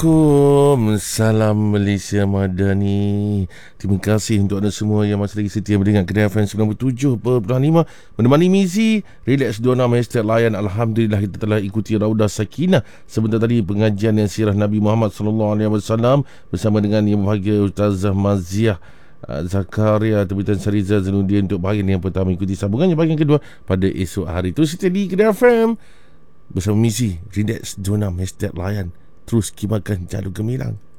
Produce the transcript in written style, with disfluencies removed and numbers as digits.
Assalamualaikum. Salam Malaysia Madani. Terima kasih untuk anda semua yang masih lagi setia mendengar Kedai FM 97.5 menemani Mizi Relax 26 Hashtag Layan. Alhamdulillah kita telah ikuti Raudah Sakinah sebentar tadi, pengajian yang sirah Nabi Muhammad SAW bersama dengan yang berbahagia Ustazah Maziah Zakaria Terbitan Sariza Zanuddin untuk bahagian yang pertama. Ikuti sambungannya bahagian kedua pada esok hari. Terus setia di Kedai FM bersama Mizi Relax 26 Hashtag Layan. Terus kibarkan jalu gemilang.